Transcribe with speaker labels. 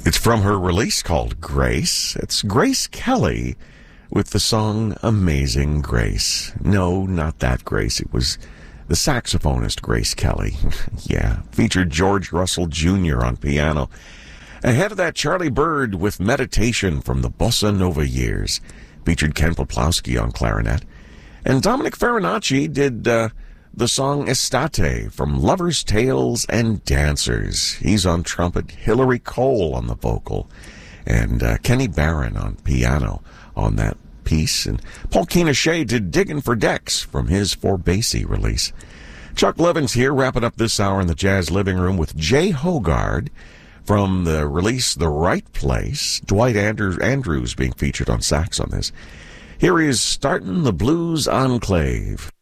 Speaker 1: It's from her release called Grace. It's Grace Kelly with the song Amazing Grace. No, not that Grace. It was the saxophonist Grace Kelly. Yeah, featured George Russell Jr. on piano. Ahead of that, Charlie Byrd with Meditation from the Bossa Nova years. Featured Ken Poplowski on clarinet. And Dominic Farinacci did the song Estate from Lovers, Tales, and Dancers. He's on trumpet, Hillary Cole on the vocal, and Kenny Barron on piano on that piece. And Paul Keenan-Shea did Diggin' for Decks from his For Basie release. Chuck Levins here, wrapping up this hour in the Jazz Living Room with Jay Hogard from the release The Right Place. Dwight Andrews being featured on sax on this. Here he is starting the Blues Enclave.